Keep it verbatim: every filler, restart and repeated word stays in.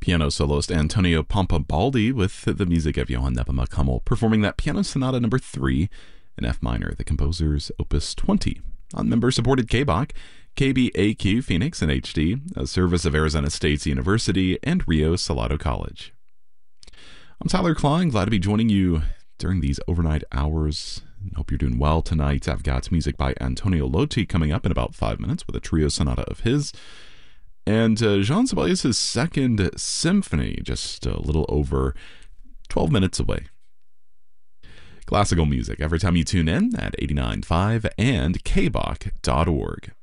Piano soloist Antonio Pompabaldi with the music of Johann Nepomuc Hummel, performing that Piano Sonata number three in F minor, the composer's opus twenty, on member-supported K B O C, K B A Q Phoenix in H D, a service of Arizona State University, and Rio Salado College. I'm Tyler Klein, glad to be joining you during these overnight hours. Hope you're doing well tonight. I've got music by Antonio Lotti coming up in about five minutes with a trio sonata of his. And uh, Jean Sibelius' second symphony, just a little over twelve minutes away. Classical music every time you tune in at eighty-nine point five and K B O C dot org.